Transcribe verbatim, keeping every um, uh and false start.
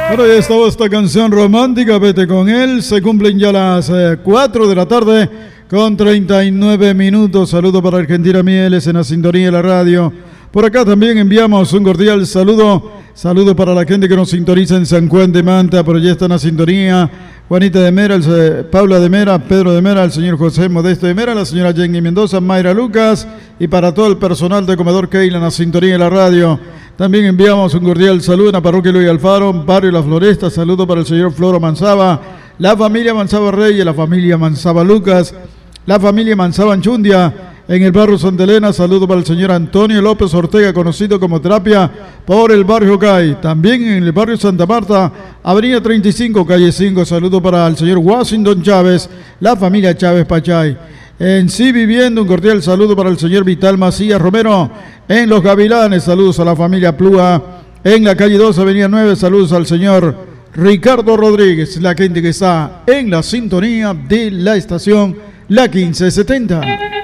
Bueno, ya estaba esta canción romántica, vete con él. Se cumplen ya las eh, cuatro de la tarde con treinta y nueve minutos. Saludo para Argentina Mieles en la sintonía de la radio. Por acá también enviamos un cordial saludo. Saludo para la gente que nos sintoniza en San Juan de Manta, por allá está en la sintonía. Juanita de Mera, el, eh, Paula de Mera, Pedro de Mera, el señor José Modesto de Mera, la señora Jenny Mendoza, Mayra Lucas y para todo el personal de Comedor Keila en la sintonía de la radio. También enviamos un cordial saludo en la parroquia Luis Alfaro, barrio La Floresta. Saludo para el señor Floro Manzaba, la familia Manzaba Reyes, la familia Manzaba Lucas, la familia Manzaba Anchundia. En el barrio Santa Elena, saludo para el señor Antonio López Ortega, conocido como Terapia, por el barrio Cay. También en el barrio Santa Marta, avenida treinta y cinco, calle cinco, saludo para el señor Washington Chávez, la familia Chávez Pachay. En Sí Viviendo, un cordial saludo para el señor Vital Macías Romero. En Los Gavilanes, saludos a la familia Plúa. En la calle dos, avenida nueve, saludos al señor Ricardo Rodríguez, la gente que está en la sintonía de la estación La quince setenta.